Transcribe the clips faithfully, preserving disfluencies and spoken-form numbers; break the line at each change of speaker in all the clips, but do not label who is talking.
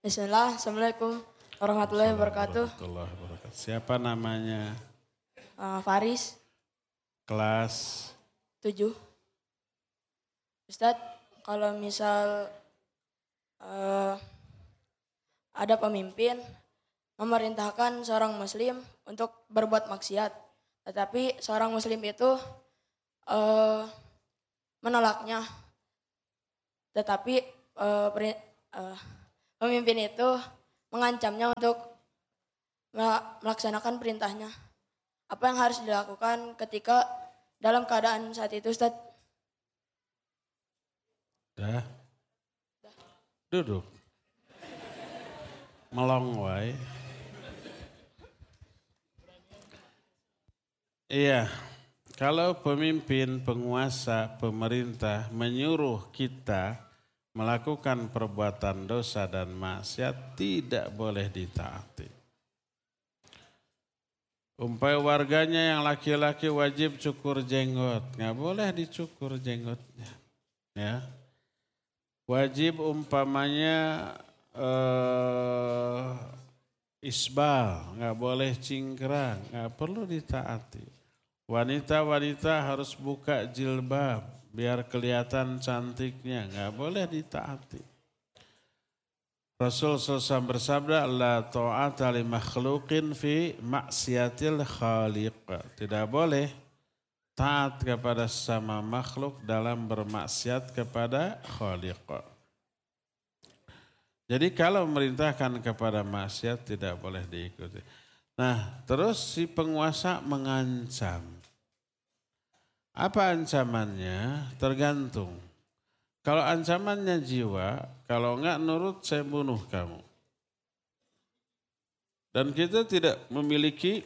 Bismillah, Assalamualaikum warahmatullahi wabarakatuh.
Warahmatullahi wabarakatuh. Siapa namanya?
Uh, Faris,
Kelas
tujuh. Ustadz, kalau misal uh, ada pemimpin memerintahkan seorang muslim untuk berbuat maksiat, tetapi seorang muslim itu uh, menolaknya, tetapi uh, peri, uh, pemimpin itu mengancamnya untuk melaksanakan perintahnya. Apa yang harus dilakukan ketika dalam keadaan saat itu, Ustaz?
Dah. Duduk. Melong wae. Iya. Kalau pemimpin, penguasa, pemerintah menyuruh kita melakukan perbuatan dosa dan maksiat, tidak boleh ditaati. Umpamai warganya yang laki-laki wajib cukur jenggot, nggak boleh dicukur jenggotnya. Ya, wajib umpamanya eh, isbal, nggak boleh cingkrang, nggak perlu ditaati. Wanita-wanita harus buka jilbab biar kelihatan cantiknya, nggak boleh ditaati. Rasul shallallahu alaihi wasallam bersabda, la ta'ata li makhluqin fi maksiatil khaliq. Tidak boleh taat kepada sesama makhluk dalam bermaksiat kepada khaliq. Jadi kalau memerintahkan kepada maksiat tidak boleh diikuti. Nah, terus si penguasa mengancam. Apa ancamannya? Tergantung. Kalau ancamannya jiwa, kalau enggak nurut saya bunuh kamu. Dan kita tidak memiliki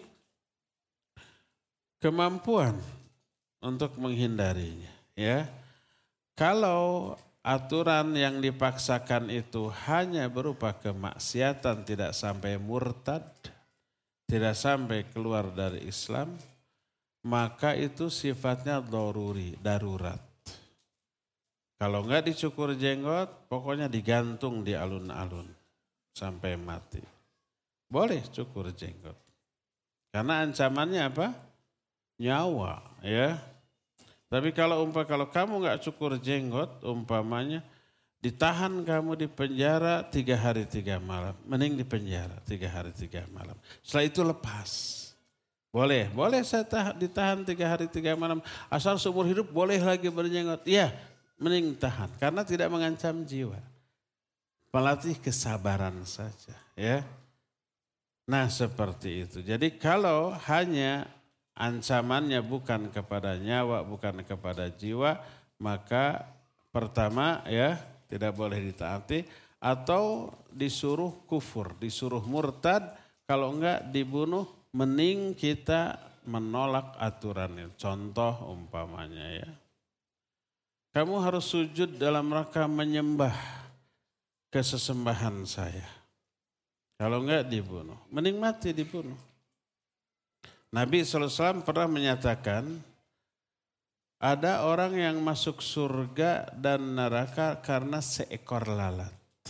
kemampuan untuk menghindarinya. Ya, kalau aturan yang dipaksakan itu hanya berupa kemaksiatan, tidak sampai murtad, tidak sampai keluar dari Islam, maka itu sifatnya daruri, darurat. Kalau enggak dicukur jenggot, pokoknya digantung di alun-alun sampai mati. Boleh cukur jenggot. Karena ancamannya apa? Nyawa, ya. Tapi kalau umpah kalau kamu enggak cukur jenggot, umpamanya ditahan kamu di penjara tiga hari tiga malam. Mending di penjara tiga hari tiga malam. Setelah itu lepas. Boleh, boleh saya tahan, ditahan tiga hari tiga malam. Asal seumur hidup boleh lagi berjenggot. Iya. Mending tahan karena tidak mengancam jiwa. Melatih kesabaran saja, ya. Nah, seperti itu. Jadi kalau hanya ancamannya bukan kepada nyawa, bukan kepada jiwa, maka pertama ya tidak boleh ditaati atau disuruh kufur, disuruh murtad, kalau enggak dibunuh, mending kita menolak aturannya. Contoh umpamanya ya. Kamu harus sujud dalam rangka menyembah kesesembahan saya. Kalau enggak dibunuh. Mending mati dibunuh. Nabi shallallahu alaihi wasallam pernah menyatakan, ada orang yang masuk surga dan neraka karena seekor lalat.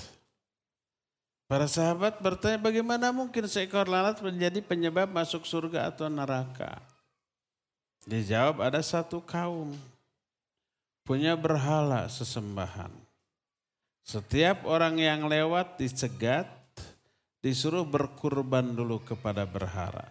Para sahabat bertanya, bagaimana mungkin seekor lalat menjadi penyebab masuk surga atau neraka? Dijawab, ada satu kaum punya berhala sesembahan. Setiap orang yang lewat dicegat, disuruh berkurban dulu kepada berhala.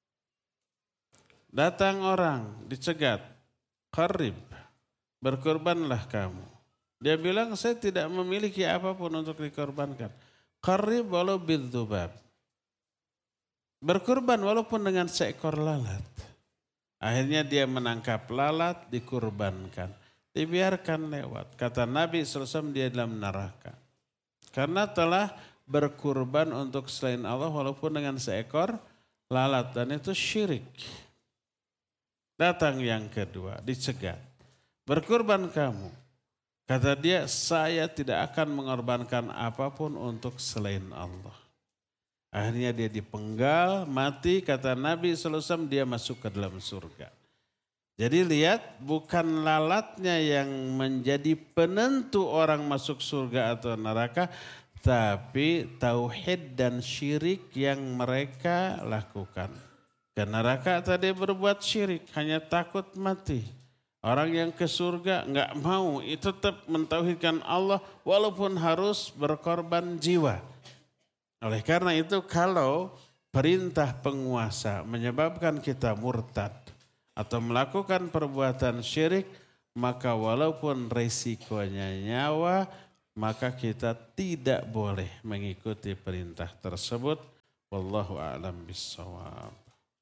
Datang orang, dicegat, qarib, berkurbanlah kamu. Dia bilang, saya tidak memiliki apapun untuk dikorbankan. Qarib walau bidzubab. Berkurban walaupun dengan seekor lalat. Akhirnya dia menangkap lalat, dikurbankan. Dibiarkan lewat. Kata Nabi shallallahu alaihi wasallam dia dalam neraka. Karena telah berkurban untuk selain Allah walaupun dengan seekor lalat. Dan itu syirik. Datang yang kedua, dicegat. Berkurban kamu. Kata dia, saya tidak akan mengorbankan apapun untuk selain Allah. Akhirnya dia dipenggal, mati. Kata Nabi shallallahu alaihi wasallam dia masuk ke dalam surga. Jadi lihat, bukan lalatnya yang menjadi penentu orang masuk surga atau neraka, tapi tauhid dan syirik yang mereka lakukan. Ke neraka tadi berbuat syirik, hanya takut mati. Orang yang ke surga enggak mau, itu tetap mentauhidkan Allah walaupun harus berkorban jiwa. Oleh karena itu kalau perintah penguasa menyebabkan kita murtad atau melakukan perbuatan syirik, maka walaupun resikonya nyawa, maka kita tidak boleh mengikuti perintah tersebut. Wallahu a'lam bishawab.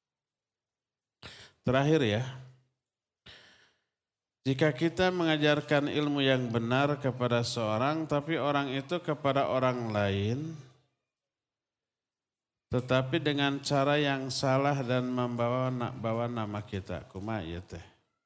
Terakhir ya, jika kita mengajarkan ilmu yang benar kepada seorang, tapi orang itu kepada orang lain, tetapi dengan cara yang salah dan membawa bawa nama kita, kumaha ieu teh.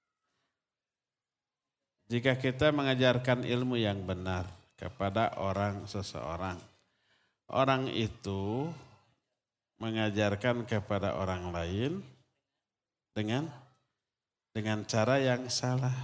Jika kita mengajarkan ilmu yang benar kepada orang seseorang, orang itu mengajarkan kepada orang lain dengan dengan cara yang salah.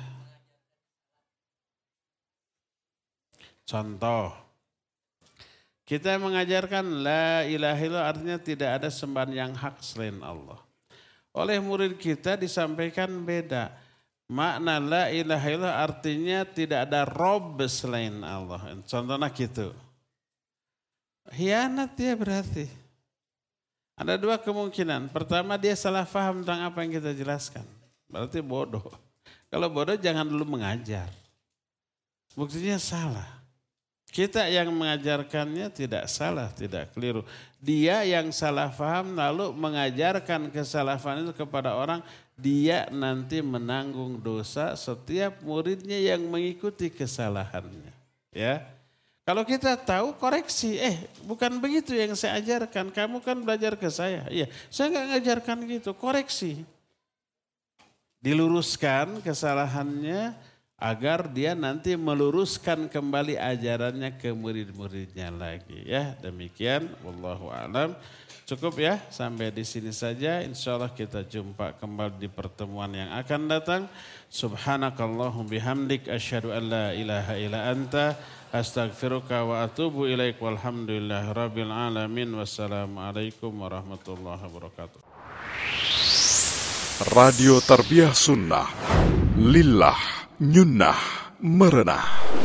Contoh, kita mengajarkan la ilaha illallah artinya tidak ada sembahan yang hak selain Allah. Oleh murid kita disampaikan beda. Makna la ilaha illallah artinya tidak ada rob selain Allah. Contohnya gitu. Hianat dia berarti. Ada dua kemungkinan. Pertama dia salah paham tentang apa yang kita jelaskan. Berarti bodoh. Kalau bodoh jangan dulu mengajar. Buktinya salah. Kita yang mengajarkannya tidak salah, tidak keliru. Dia yang salah paham lalu mengajarkan kesalahan itu kepada orang, dia nanti menanggung dosa setiap muridnya yang mengikuti kesalahannya. Ya. Kalau kita tahu koreksi, eh bukan begitu yang saya ajarkan, kamu kan belajar ke saya. Iya, saya nggak ngajarkan gitu, koreksi. Diluruskan kesalahannya agar dia nanti meluruskan kembali ajarannya ke murid-muridnya lagi. Ya, demikian, wallahu a'lam. Cukup ya, sampai di sini saja. Insya Allah kita jumpa kembali di pertemuan yang akan datang. Subhanakallahum bihamdik, asyhadu an la ilaha illa anta, astaghfiruka wa atubu ilaik, walhamdulillah rabbil alamin, wassalamualaikum warahmatullahi wabarakatuh.
Radio Tarbiyah Sunnah, lillah, nyunnah, merenah.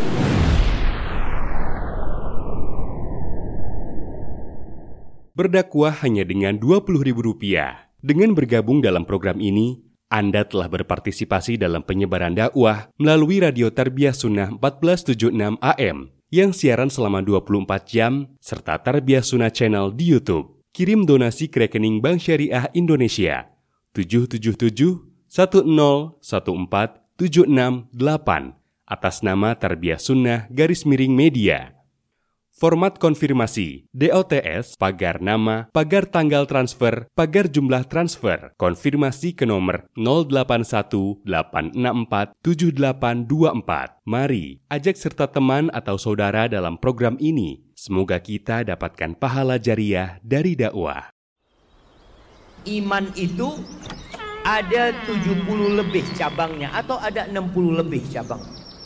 Berdakwah hanya dengan dua puluh ribu rupiah. Dengan bergabung dalam program ini, Anda telah berpartisipasi dalam penyebaran dakwah melalui Radio Tarbiyah Sunnah empat belas tujuh puluh enam A M yang siaran selama dua puluh empat jam serta Tarbiyah Sunnah Channel di YouTube. Kirim donasi ke rekening Bank Syariah Indonesia tujuh tujuh tujuh satu nol satu empat tujuh enam delapan atas nama Tarbiyah Sunnah garis miring media. Format konfirmasi, D O T S, pagar nama, pagar tanggal transfer, pagar jumlah transfer, konfirmasi ke nomor nol delapan satu delapan enam empat tujuh delapan dua empat. Mari, ajak serta teman atau saudara dalam program ini. Semoga kita dapatkan pahala jariah dari dakwah.
Iman itu ada tujuh puluh lebih cabangnya atau ada enam puluh lebih cabang.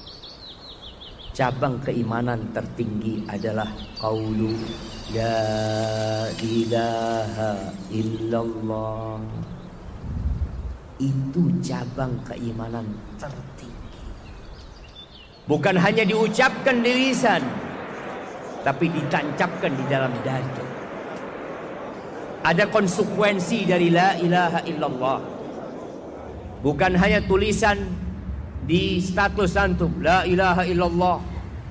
Cabang keimanan tertinggi adalah qaulu la ilaha illallah. Itu cabang keimanan tertinggi. Bukan hanya diucapkan di lisan, tapi ditancapkan di dalam dada. Ada konsekuensi dari la ilaha illallah. Bukan hanya tulisan di status antum, la ilaha illallah.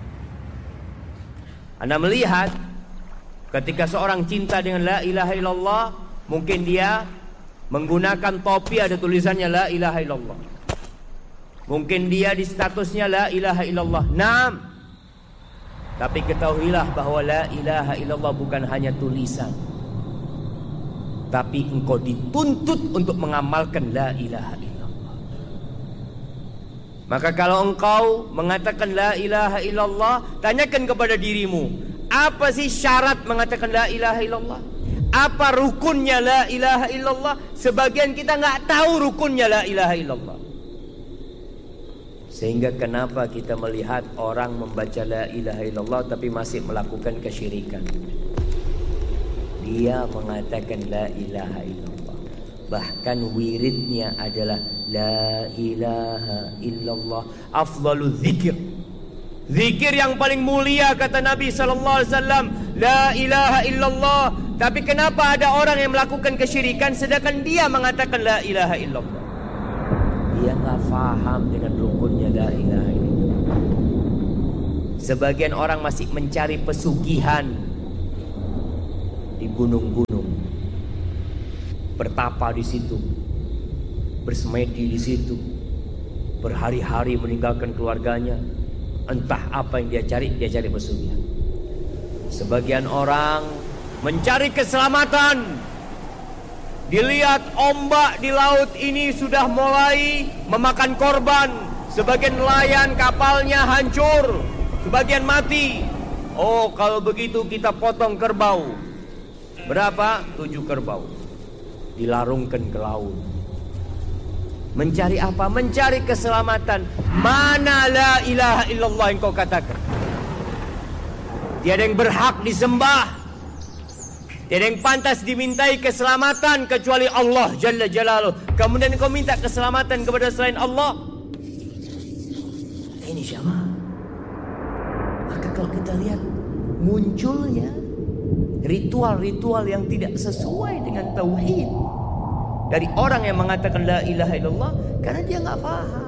Anda melihat ketika seorang cinta dengan la ilaha illallah, mungkin dia menggunakan topi ada tulisannya la ilaha illallah. Mungkin dia di statusnya la ilaha illallah. Naam. Tapi ketahuilah bahwa la ilaha illallah bukan hanya tulisan, tapi engkau dituntut untuk mengamalkan la ilaha illallah. Maka kalau engkau mengatakan la ilaha illallah, tanyakan kepada dirimu, apa sih syarat mengatakan la ilaha illallah? Apa rukunnya la ilaha illallah? Sebagian kita nggak tahu rukunnya la ilaha illallah. Sehingga kenapa kita melihat orang membaca la ilaha illallah tapi masih melakukan kesyirikan. Dia mengatakan la ilaha illallah, bahkan wiridnya adalah la ilaha illallah, afdalul zikir. Zikir yang paling mulia kata Nabi sallallahu alaihi wasallam, la ilaha illallah. Tapi kenapa ada orang yang melakukan kesyirikan sedangkan dia mengatakan la ilaha illallah? Dia nggak faham dengan rukunnya la ilaha illallah. Sebagian orang masih mencari pesugihan di gunung-gunung, bertapa di situ, bersemedi di situ, berhari-hari meninggalkan keluarganya. Entah apa yang dia cari, dia cari pesugihan. Sebagian orang mencari keselamatan. Dilihat ombak di laut ini sudah mulai memakan korban. Sebagian nelayan kapalnya hancur, sebagian mati. Oh, kalau begitu kita potong kerbau. Berapa? Tujuh kerbau. Dilarungkan ke laut. Mencari apa? Mencari keselamatan. Mana la ilaha illallah yang kau katakan? Tiada yang berhak disembah, tiada yang pantas dimintai keselamatan kecuali Allah Jalla Jalaluh. Kemudian kau minta keselamatan kepada selain Allah. Ini syama. Maka kalau kita lihat munculnya ritual-ritual yang tidak sesuai dengan tauhid dari orang yang mengatakan la ilaha illallah karena dia nggak paham.